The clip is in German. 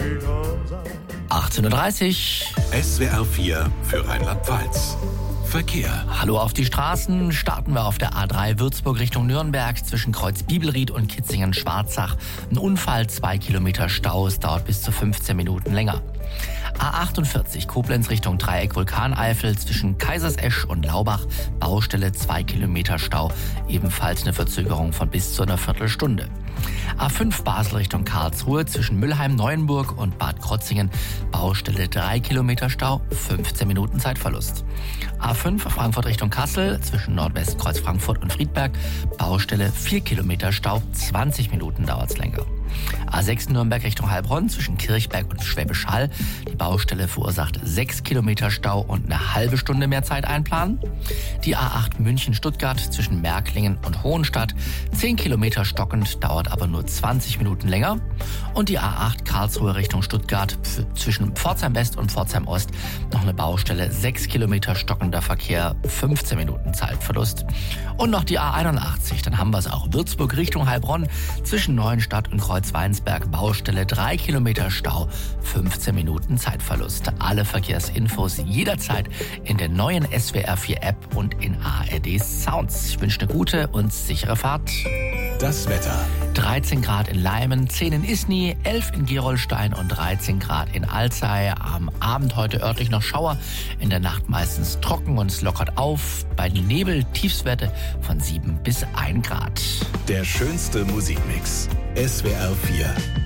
18:30 Uhr. SWR 4 für Rheinland-Pfalz. Verkehr. Hallo auf die Straßen. Starten wir auf der A3 Würzburg Richtung Nürnberg zwischen Kreuz Bibelried und Kitzingen-Schwarzach. Ein Unfall, 2 Kilometer Stau, es dauert bis zu 15 Minuten länger. A48 Koblenz Richtung Dreieck Vulkaneifel zwischen Kaisersesch und Laubach. Baustelle, 2 Kilometer Stau, ebenfalls eine Verzögerung von bis zu einer Viertelstunde. A5 Basel Richtung Karlsruhe zwischen Mülheim-Neuenburg und Bad Krotzingen. Baustelle, 3 Kilometer Stau, 15 Minuten Zeitverlust. A5 Frankfurt Richtung Kassel zwischen Nordwestkreuz Frankfurt und Friedberg. Baustelle, 4 Kilometer Stau, 20 Minuten dauert's länger. A6 Nürnberg Richtung Heilbronn zwischen Kirchberg und Schwäbisch Hall. Die Baustelle verursacht 6 Kilometer Stau und eine halbe Stunde mehr Zeit einplanen. Die A8 München-Stuttgart zwischen Märklingen und Hohenstadt. 10 Kilometer stockend, dauert aber nur 20 Minuten länger. Und die A8 Karlsruhe Richtung Stuttgart zwischen Pforzheim West und Pforzheim Ost. Noch eine Baustelle, 6 Kilometer stockender Verkehr, 15 Minuten Zeitverlust. Und noch die A81, dann haben wir es auch. Würzburg Richtung Heilbronn zwischen Neuenstadt und Kreuzweinsberg. Baustelle, 3 Kilometer Stau, 15 Minuten Zeitverlust. Alle Verkehrsinfos jederzeit in der neuen SWR 4 App und in ARD Sounds. Ich wünsche eine gute und sichere Fahrt. Das Wetter. 13 Grad in Leimen, 10 in Isny, 11 in Gerolstein und 13 Grad in Alzey. Am Abend heute örtlich noch Schauer, in der Nacht meistens trocken und es lockert auf. Bei Nebel Tiefstwerte von 7 bis 1 Grad. Der schönste Musikmix. SWR 4.